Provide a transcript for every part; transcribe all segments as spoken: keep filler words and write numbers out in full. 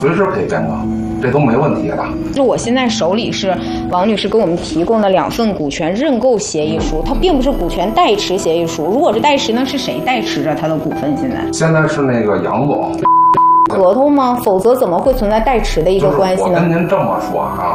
随时可以变更，这都没问题的。 就我现在手里是王女士给我们提供的两份股权认购协议书，它并不是股权代持协议书。如果是代持，那是谁代持着他的股份？现在现在是那个杨总。 合同吗？否则怎么会存在代持的一个关系呢？ 我跟您这么说啊，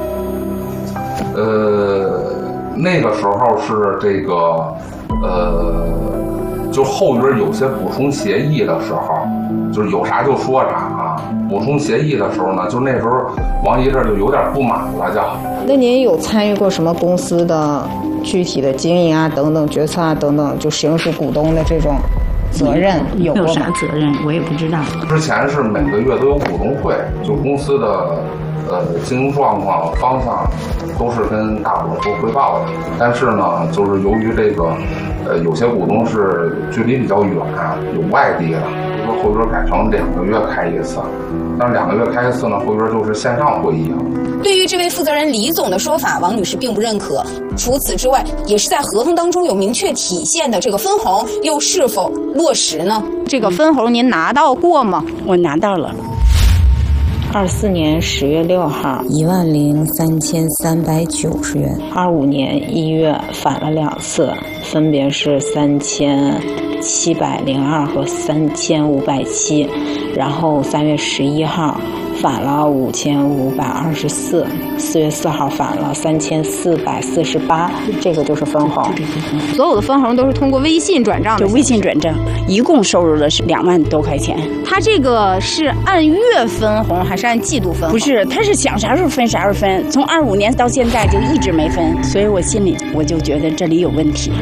呃，那个时候是这个，呃，就后边有些补充协议的时候，就是有啥就说啥啊。补充协议的时候呢，就那时候王姨这就有点不满了，就。 那您有参与过什么公司的具体的经营啊、等等决策啊、等等，就行使股东的这种责任有有啥责任我也不知道。 之前是每个月都有股东会，就公司的呃经营状况方向都是跟大股东做汇报的。但是呢，就是由于这个呃有些股东是距离比较远，有外地的，比如说后边改成两个月开一次，但是两个月开一次呢，后边就是线上会议了。 对于这位负责人李总的说法，王女士并不认可。除此之外，也是在合同当中有明确体现的这个分红，又是否落实呢？ 这个分红您拿到过吗？ 我拿到了。 二四年十月六号一万零三千三百九十元， 二五年一月返了两次，分别是三千七百零二和三千五百七，然后三月十一号返了五千五百二十四，四月四号返了三千四百四十八，这个就是分红。所有的分红都是通过微信转账的， 就微信转账，一共收入了是两万多块钱。 他这个是按月分红还是按季度分红？ 不是，他是想啥时候分啥时候分，从二五年到现在就一直没分，所以我心里我就觉得这里有问题。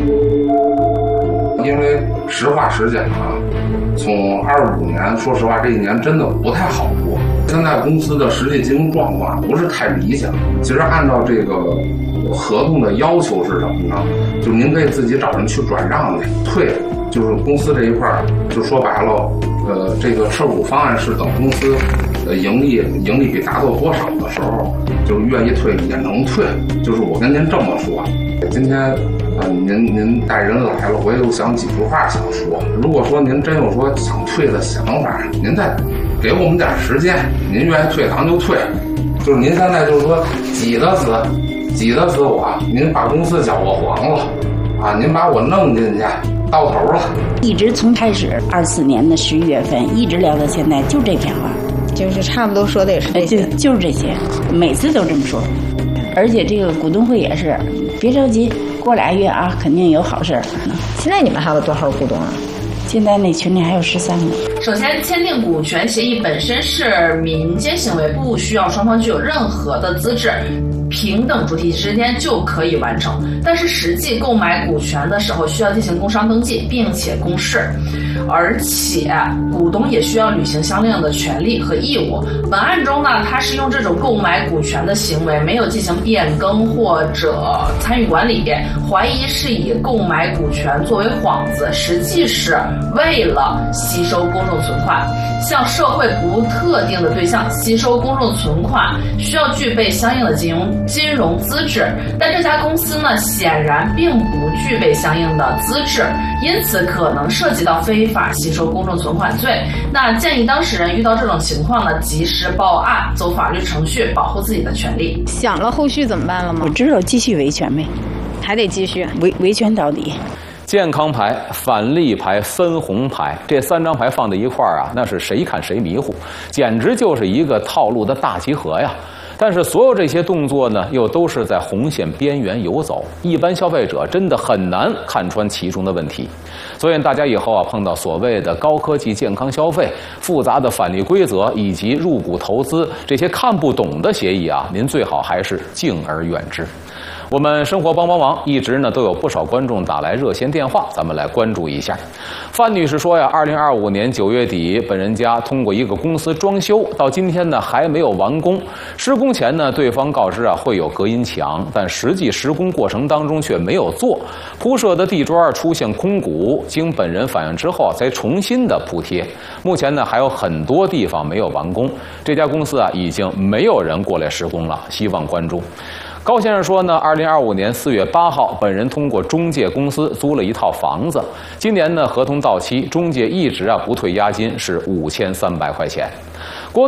因为实话实讲啊，从二五年，说实话这一年真的不太好过。现在公司的实际经营状况不是太理想。其实按照这个合同的要求是什么呢？就您可以自己找人去转让去退，就是公司这一块儿，就说白了，呃，这个持股方案是等公司呃盈利盈利比达到多少的时候，就是愿意退也能退。就是我跟您这么说，今天。呃，您您带人来了，我也有想几句话想说。如果说您真有说想退的想法，您再给我们点时间，您愿意退咱就退。就是您现在就是说挤得死，挤得死我，您把公司搅和黄了，啊，您把我弄进去，到头了。 一直从开始二四年的十一月份一直聊到现在，就这片话， 就是差不多说的也是这些， 就就是这些，每次都这么说。而且这个股东会也是，别着急。过俩月啊，肯定有好事儿。 现在你们还有多少股东啊？ 现在那群里还有十三个。 首先，签订股权协议本身是民间行为，不需要双方具有任何的资质，平等主体之间就可以完成。但是实际购买股权的时候，需要进行工商登记，并且公示，而且股东也需要履行相应的权利和义务。本案中呢，他是用这种购买股权的行为，没有进行变更或者参与管理，怀疑是以购买股权作为幌子，实际是为了吸收公众存款，向社会不特定的对象吸收公众存款，需要具备相应的金融金融资质。但这家公司呢，显然并不具备相应的资质，因此可能涉及到非法吸收公众存款罪。那建议当事人遇到这种情况呢，及时报案，走法律程序，保护自己的权利。 想了后续怎么办了吗？ 我知道，继续维权呗， 还得继续维维权到底。 健康牌、返利牌、分红牌，这三张牌放在一块儿啊，那是谁看谁迷糊，简直就是一个套路的大集合呀。但是所有这些动作呢，又都是在红线边缘游走，一般消费者真的很难看穿其中的问题。所以大家以后啊，碰到所谓的高科技健康消费、复杂的返利规则以及入股投资这些看不懂的协议啊，您最好还是敬而远之。我们生活帮帮忙一直呢都有不少观众打来热线电话，咱们来关注一下。范女士说呀，二零二五年九月底，本人家通过一个公司装修，到今天呢还没有完工。施工前呢，对方告知啊会有隔音墙，但实际施工过程当中却没有做。铺设的地砖出现空鼓，经本人反映之后才重新的铺贴。目前呢还有很多地方没有完工，这家公司啊已经没有人过来施工了，希望关注。高先生说呢，二零二五年四月八号，本人通过中介公司租了一套房子。今年呢，合同到期，中介一直啊不退押金，是五千三百块钱。国